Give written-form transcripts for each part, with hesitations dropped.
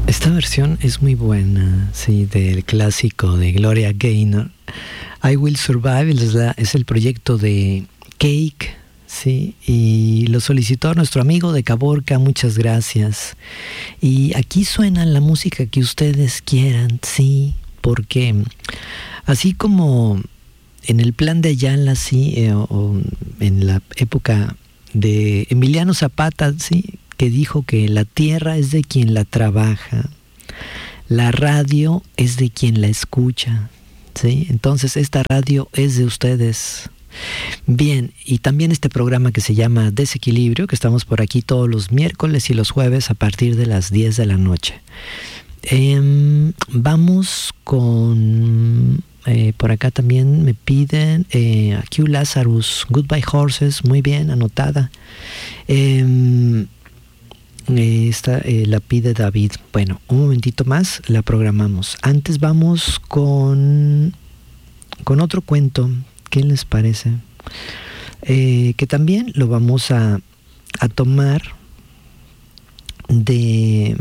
Esta versión es muy buena, sí, del clásico de Gloria Gaynor. I Will Survive es el proyecto de Cake, sí, y lo solicitó nuestro amigo de Caborca, muchas gracias. Y aquí suena la música que ustedes quieran, sí, porque así como en el plan de Ayala, sí, o en la época de Emiliano Zapata, sí, que dijo que la tierra es de quien la trabaja, la radio es de quien la escucha, ¿sí? Entonces esta radio es de ustedes. Bien, y también este programa que se llama Desequilibrio, que estamos por aquí todos los miércoles y los jueves a partir de las 10 de la noche. Vamos con... por acá también me piden a Q Lazarus, Goodbye Horses, muy bien, anotada. Esta la pide David. Bueno, un momentito más, la programamos. Antes vamos con otro cuento. ¿Qué les parece? Que también lo vamos a tomar de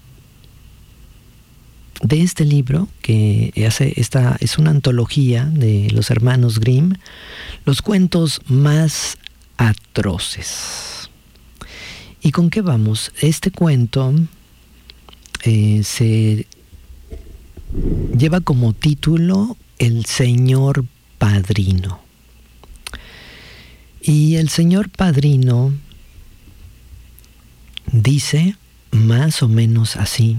este libro que es una antología de los hermanos Grimm, los cuentos más atroces. ¿Y con qué vamos? Este cuento se lleva como título El Señor Padrino. Y el Señor Padrino dice más o menos así: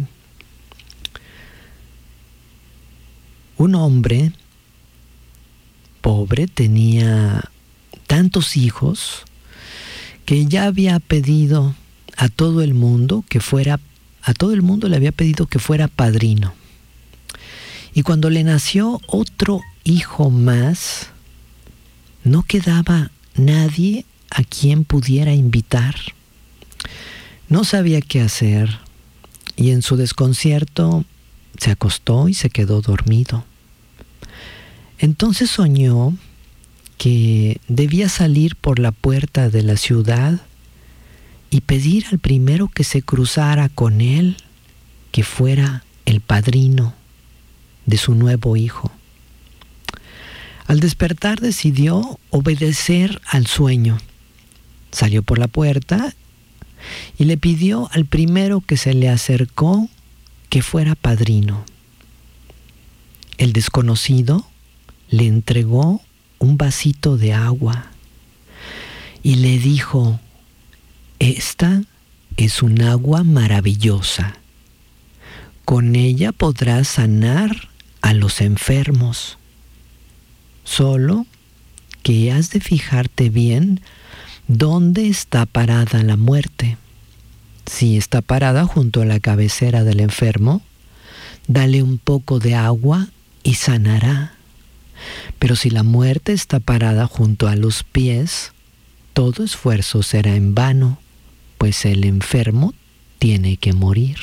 un hombre pobre tenía tantos hijos que ya había pedido a todo el mundo le había pedido que fuera padrino. Y cuando le nació otro hijo más, no quedaba nadie a quien pudiera invitar. No sabía qué hacer y en su desconcierto se acostó y se quedó dormido. Entonces soñó que debía salir por la puerta de la ciudad y pedir al primero que se cruzara con él que fuera el padrino de su nuevo hijo. Al despertar decidió obedecer al sueño. Salió por la puerta y le pidió al primero que se le acercó que fuera padrino. El desconocido le entregó un vasito de agua y le dijo: esta es un agua maravillosa. Con ella podrás sanar a los enfermos. Solo que has de fijarte bien dónde está parada la muerte. Si está parada junto a la cabecera del enfermo, dale un poco de agua y sanará. Pero si la muerte está parada junto a los pies, todo esfuerzo será en vano, pues el enfermo tiene que morir.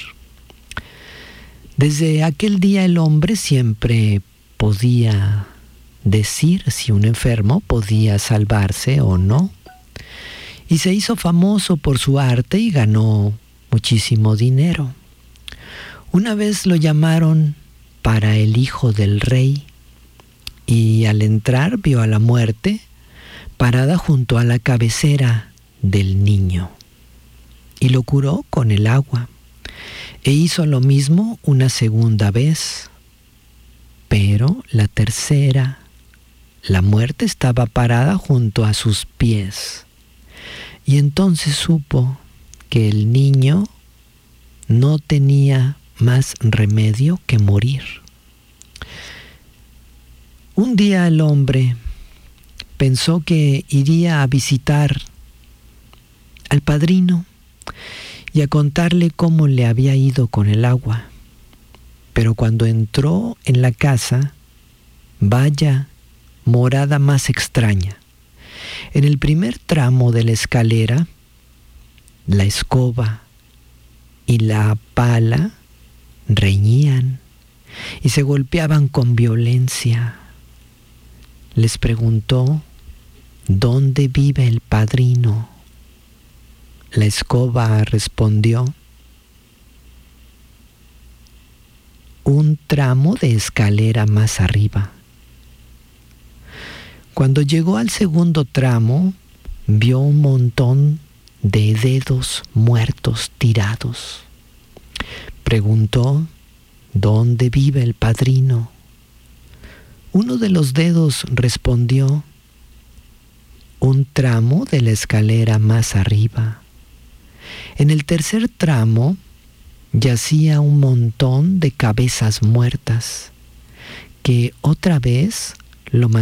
Desde aquel día el hombre siempre podía decir si un enfermo podía salvarse o no. Y se hizo famoso por su arte y ganó muchísimo dinero. Una vez lo llamaron para el hijo del rey y al entrar vio a la muerte parada junto a la cabecera del niño y lo curó con el agua. E hizo lo mismo una segunda vez, pero la tercera, la muerte estaba parada junto a sus pies. Y entonces supo que el niño no tenía más remedio que morir. Un día el hombre pensó que iría a visitar al padrino y a contarle cómo le había ido con el agua. Pero cuando entró en la casa, vaya morada más extraña. En el primer tramo de la escalera, la escoba y la pala reñían y se golpeaban con violencia. Les preguntó: ¿dónde vive el padrino? La escoba respondió: un tramo de escalera más arriba. Cuando llegó al segundo tramo, vio un montón de dedos muertos tirados. Preguntó: ¿dónde vive el padrino? Uno de los dedos respondió: un tramo de la escalera más arriba. En el tercer tramo yacía un montón de cabezas muertas que otra vez lo